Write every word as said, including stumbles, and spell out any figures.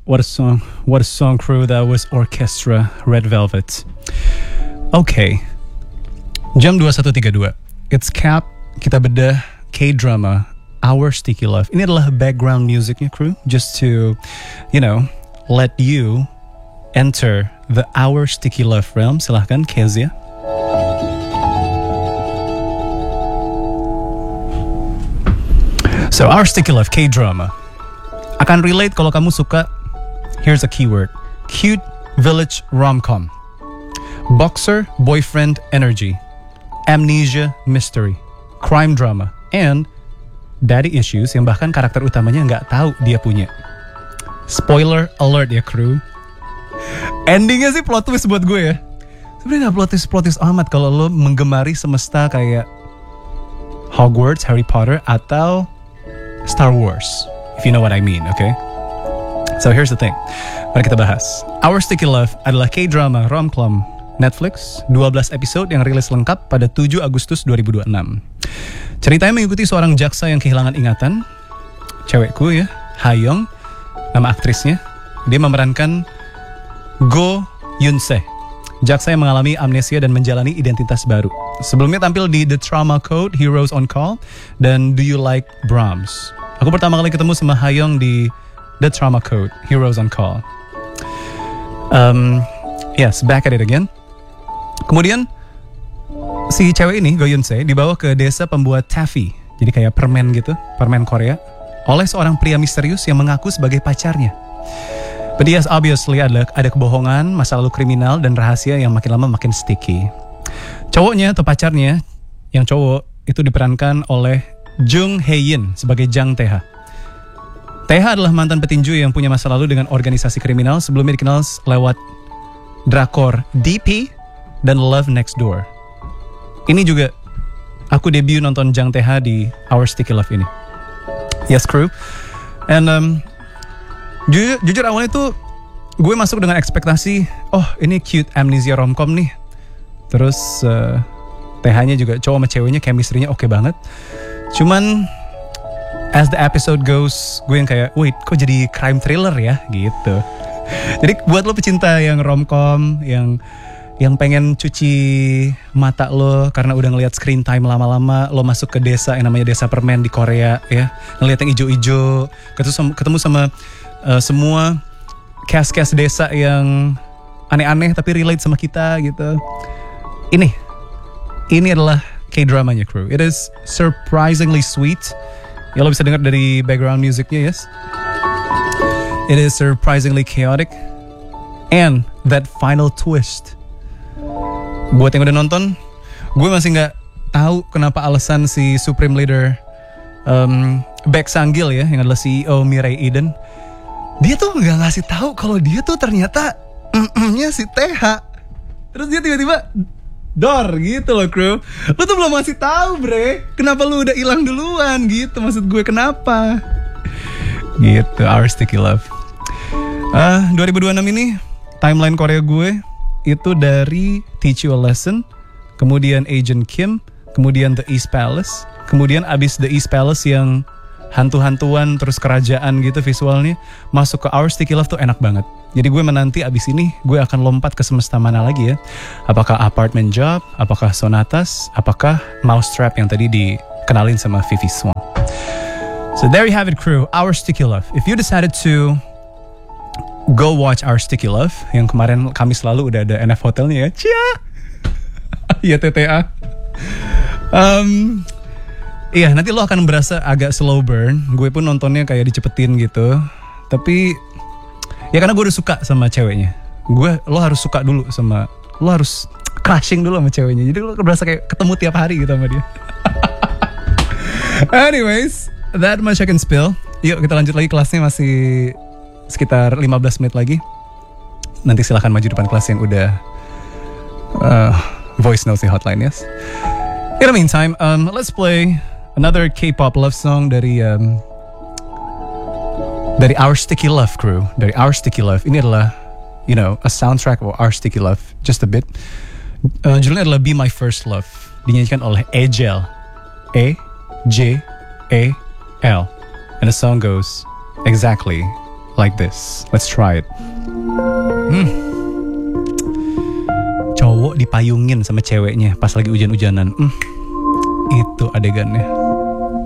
What a song. What a song, crew. That was Orchestra Red Velvet. Okay. Jam dua puluh satu tiga puluh dua. It's Cap. Kita bedah K-drama Our Sticky Love. Ini adalah background musicnya, crew. Just to, you know, let you enter the Our Sticky Love realm. Silahkan, Kezia. So, Our Sticky Love K-drama akan relate kalau kamu suka. Here's a keyword. Cute village rom-com. Boxer boyfriend energy. Amnesia mystery. Crime drama. And daddy issues yang bahkan karakter utamanya nggak tahu dia punya. Spoiler alert ya, crew. Endingnya sih plot twist buat gue ya. Sebenarnya nggak plot twist plot twist amat kalau lo menggemari semesta kayak Hogwarts, Harry Potter, atau Star Wars. If you know what I mean, okay? So here's the thing. Mari kita bahas. Our Sticky Love adalah K-drama rom-com Netflix, dua belas episode yang rilis lengkap pada tujuh Agustus dua ribu dua puluh enam. Ceritanya mengikuti seorang jaksa yang kehilangan ingatan. Cewekku ya, Ha-young, nama aktrisnya. Dia memerankan Go Yoon-se, jaksa yang mengalami amnesia dan menjalani identitas baru. Sebelumnya tampil di The Trauma Code, Heroes on Call, dan Do You Like Brahms. Aku pertama kali ketemu sama Ha-young di The Trauma Code, Heroes on Call. Um, yes, back at it again. Kemudian si cewek ini, Go Yoon-se, dibawa ke desa pembuat taffy, jadi kayak permen gitu, permen Korea, oleh seorang pria misterius yang mengaku sebagai pacarnya. But yes, obviously ada, ada kebohongan, masa lalu kriminal, dan rahasia yang makin lama makin sticky. Cowoknya atau pacarnya, yang cowok, itu diperankan oleh Jung Hae-in sebagai Jang Tae-ha. Tae-ha adalah mantan petinju yang punya masa lalu dengan organisasi kriminal sebelumnya dikenal lewat drakor D P dan Love Next Door. Ini juga aku debut nonton Jang Tae-ha di Our Sticky Love ini. Yes, crew. And um, jujur, jujur awalnya tuh gue masuk dengan ekspektasi, oh ini cute amnesia romcom nih. Terus uh, Tae-ha-nya juga cowok sama ceweknya chemistry-nya oke banget. Cuman as the episode goes, gue yang kayak, wait, kok jadi crime thriller ya? Gitu. Jadi buat lo pecinta yang romcom, yang yang pengen cuci mata lo karena udah ngelihat screen time lama-lama, lo masuk ke desa yang namanya desa permen di Korea, ya, ngelihat yang ijo-ijo, ketemu sama, ketemu sama uh, semua cast-cast desa yang aneh-aneh tapi relate sama kita gitu. Ini, ini adalah K-dramanya, crew. It is surprisingly sweet. Ya lo bisa dengar dari background musicnya, yes. It is surprisingly chaotic. And that final twist. Buat yang udah nonton, gue masih gak tahu kenapa alasan si Supreme Leader um, Baek Sang-gil ya, yang adalah C E O Mirai Eden, dia tuh gak ngasih tahu kalau dia tuh ternyata mm-nya si Tae-ha. Terus dia tiba-tiba dor gitu loh, crew. Lu tuh belum masih tahu, bre. Kenapa lu udah hilang duluan gitu, maksud gue kenapa? Gitu, Our Sticky Love. Uh, dua ribu dua puluh enam ini timeline Korea gue itu dari Teach You a Lesson, kemudian Agent Kim, kemudian The East Palace, kemudian abis The East Palace yang hantu-hantuan terus kerajaan gitu visualnya, masuk ke Our Sticky Love tuh enak banget. Jadi gue menanti abis ini gue akan lompat ke semesta mana lagi ya. Apakah Apartment Job, apakah Sonatas, apakah Mousetrap yang tadi dikenalin sama Vivi Swan. So there you have it, crew, Our Sticky Love. If you decided to go watch Our Sticky Love, yang kemarin Kamis lalu udah ada N F Hotelnya ya, cia, ya T T A. Um, iya, nanti lo akan berasa agak slow burn. Gue pun nontonnya kayak dicepetin gitu. Tapi ya karena gue udah suka sama ceweknya. Gue, lo harus suka dulu sama, lo harus crushing dulu sama ceweknya. Jadi lo berasa kayak ketemu tiap hari gitu sama dia. Anyways, that much I can spill. Yuk kita lanjut lagi, kelasnya masih sekitar lima belas menit lagi. Nanti silahkan maju depan kelas yang udah uh, voice notes di hotline, yes. In the meantime, um, let's play another K-pop love song dari um, dari Our Sticky Love, crew. Dari Our Sticky Love. Ini adalah, you know, a soundtrack of Our Sticky Love. Just a bit. Uh, judulnya adalah Be My First Love. Dinyanyikan oleh Ejel. E J E L. And the song goes exactly like this. Let's try it. Hmm. Cowok dipayungin sama ceweknya pas lagi hujan-hujanan. Hmm. Itu adegannya.